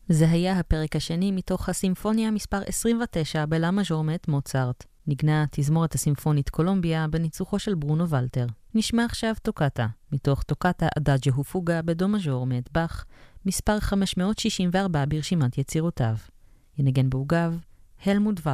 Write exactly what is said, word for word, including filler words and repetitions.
זה היה הפרק השני מתוך הסימפוניה מספר עשרים ותשע בלה מז'ור מאת מוצרט. נגנה תזמורת הסימפונית קולומביה בניצוחו של ברונו ולטר. נשמע עכשיו טוקטה, מתוך טוקטה אדאג'ו פוגה בדו מז'ור מאת באך, מספר חמש מאות שישים וארבע ברשימת יצירותיו. ינגן בעוגב, הלמוט ולטר.